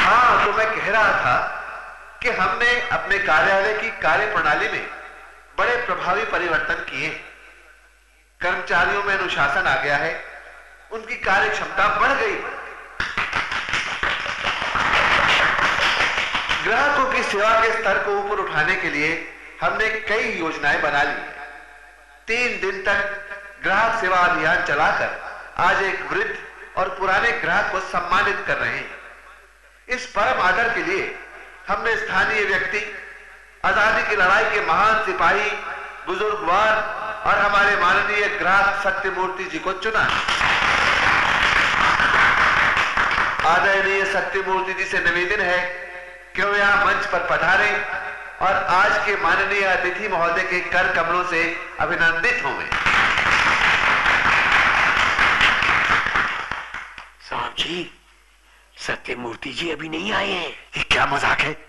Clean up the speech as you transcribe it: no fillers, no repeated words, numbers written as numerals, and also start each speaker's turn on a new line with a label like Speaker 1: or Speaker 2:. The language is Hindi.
Speaker 1: हाँ, तो मैं कह रहा था कि हमने अपने कार्यालय की कार्य प्रणाली में बड़े प्रभावी परिवर्तन किए। कर्मचारियों में अनुशासन आ गया है, उनकी कार्य क्षमता बढ़ गई। ग्राहकों की सेवा के स्तर को ऊपर उठाने के लिए हमने कई योजनाएं बना ली। 3 दिन तक ग्राहक सेवा अभियान चलाकर आज एक वृद्ध और पुराने ग्राहक को सम्मानित कर रहे हैं। इस परम आदर के लिए हमने स्थानीय व्यक्ति, आजादी की लड़ाई के महान सिपाही, बुजुर्गवार और हमारे माननीय ग्राहक सत्यमूर्ति जी को चुना। आदरणीय सत्यमूर्ति जी से निवेदन है कि वे यहां मंच पर पधारे और आज के माननीय अतिथि महोदय के कर कमलों से अभिनंदित होंगे।
Speaker 2: साहब जी, सत्यमूर्ति जी अभी नहीं आए हैं। ये क्या मजाक है?